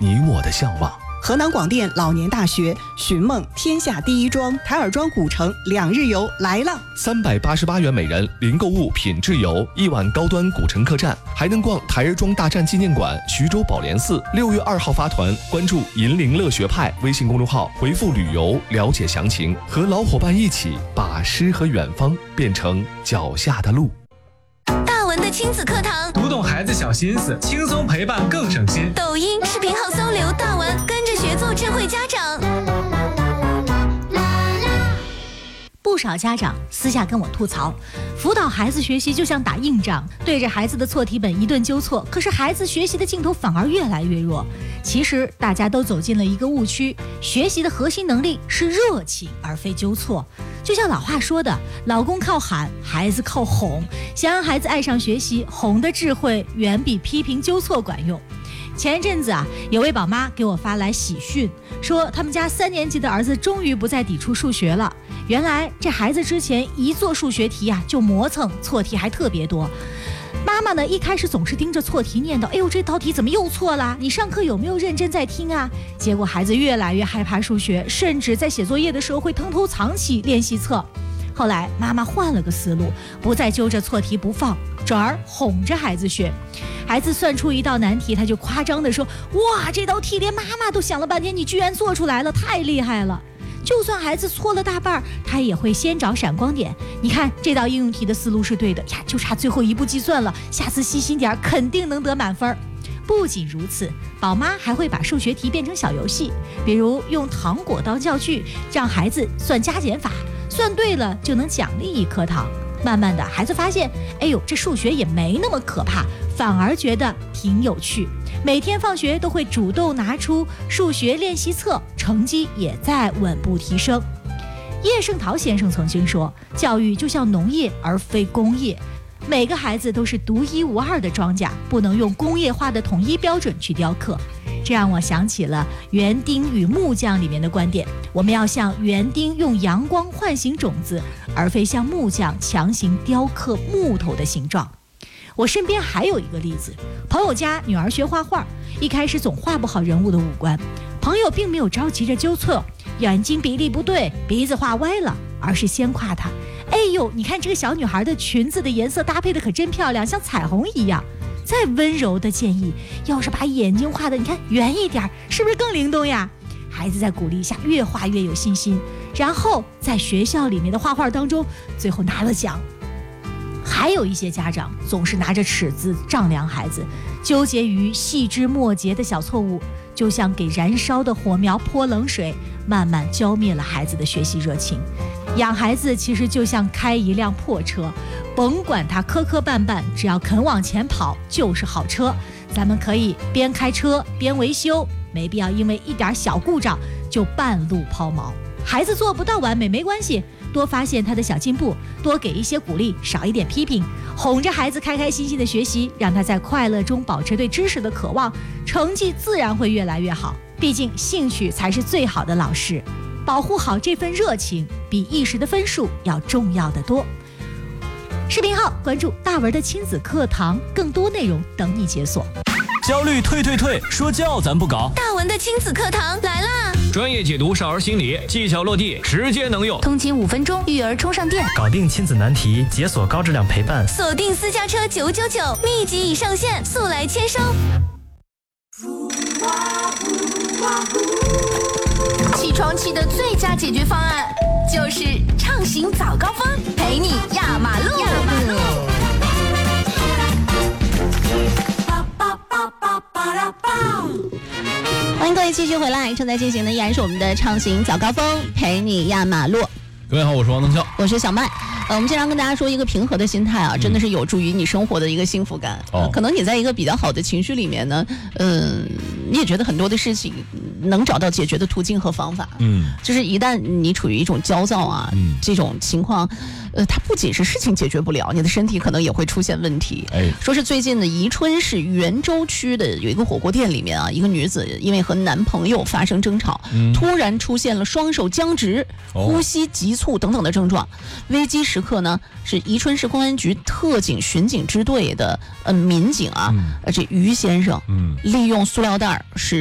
你我的向往。 河南广电老年大学寻梦天下第一庄台儿庄古城2日游来了 ，388元每人，零购物品质游，1晚高端古城客栈，还能逛台儿庄大战纪念馆、徐州宝莲寺。6月2号发团，关注银铃乐学派微信公众号，回复旅游了解详情，和老伙伴一起把诗和远方变成脚下的路。 大文的亲子课堂， 读懂孩子小心思，轻松陪伴更省心。 抖音视频号搜刘大文，跟着学做智慧家长。 不少家长私下跟我吐槽，辅导孩子学习就像打硬仗，对着孩子的错题本一顿纠错，可是孩子学习的劲头反而越来越弱。其实大家都走进了一个误区，学习的核心能力是热情而非纠错。就像老话说的，老公靠喊，孩子靠哄。想让孩子爱上学习，哄的智慧远比批评纠错管用。前一阵子有位宝妈给我发来喜讯，说他们家3年级的儿子终于不再抵触数学了。原来这孩子之前一做数学题就磨蹭，错题还特别多。妈妈呢，一开始总是盯着错题念叨，哎呦，这道题怎么又错了？你上课有没有认真在听啊？结果孩子越来越害怕数学，甚至在写作业的时候会偷偷藏起练习册。后来妈妈换了个思路，不再揪着错题不放，转而哄着孩子学。孩子算出一道难题，他就夸张地说，哇，这道题连妈妈都想了半天，你居然做出来了，太厉害了。就算孩子错了大半，他也会先找闪光点。你看这道应用题的思路是对的呀，就差最后一步计算了，下次细心点，肯定能得满分。不仅如此，宝妈还会把数学题变成小游戏，比如用糖果当教具，让孩子算加减法，算对了就能奖励1颗糖。慢慢的，孩子发现，哎呦，这数学也没那么可怕，反而觉得挺有趣。每天放学都会主动拿出数学练习册，成绩也在稳步提升。叶圣陶先生曾经说，教育就像农业而非工业，每个孩子都是独一无二的庄稼，不能用工业化的统一标准去雕刻。这让我想起了园丁与木匠里面的观点，我们要像园丁用阳光唤醒种子，而非像木匠强行雕刻木头的形状。我身边还有一个例子，朋友家女儿学画画，一开始总画不好人物的五官，朋友并没有着急着纠错，眼睛比例不对，鼻子画歪了，而是先夸她，哎呦，你看这个小女孩的裙子的颜色搭配的可真漂亮，像彩虹一样。再温柔的建议，要是把眼睛画的你看圆一点，是不是更灵动呀？孩子在鼓励下越画越有信心，然后在学校里面的画画当中最后拿了奖。还有一些家长总是拿着尺子丈量孩子，纠结于细枝末节的小错误，就像给燃烧的火苗泼冷水，慢慢浇灭了孩子的学习热情。养孩子其实就像开一辆破车，甭管它磕磕绊绊，只要肯往前跑就是好车。咱们可以边开车边维修，没必要因为一点小故障就半路抛锚。孩子做不到完美没关系，多发现他的小进步，多给一些鼓励，少一点批评，哄着孩子开开心心的学习，让他在快乐中保持对知识的渴望，成绩自然会越来越好。毕竟兴趣才是最好的老师，保护好这份热情，比一时的分数要重要得多。视频号关注大文的亲子课堂，更多内容等你解锁。 焦虑退，说教咱不搞。 大文的亲子课堂来啦！ 专业解读少儿心理，技巧落地，直接能用。 通勤5分钟，育儿充上电， 搞定亲子难题，解锁高质量陪伴。 锁定私家车999，密集已上线，速来签收。起床气的最佳解决方案就是畅行早高峰，陪你压马路。 欢迎各位继续回来，正在进行的依然是我们的畅行早高峰，陪你压马路。 各位好，我是王登笑， 我是小麦。我们经常跟大家说，一个平和的心态真的是有助于你生活的一个幸福感。可能你在一个比较好的情绪里面呢，你也觉得很多的事情能找到解决的途径和方法。就是一旦你处于一种焦躁这种情况，它不仅是事情解决不了，你的身体可能也会出现问题。说是最近的宜春市袁州区的有一个火锅店里面一个女子因为和男朋友发生争吵，突然出现了双手僵直、呼吸急促等等的症状。危机时刻呢，是宜春市公安局特警巡警支队的民警这于先生利用塑料袋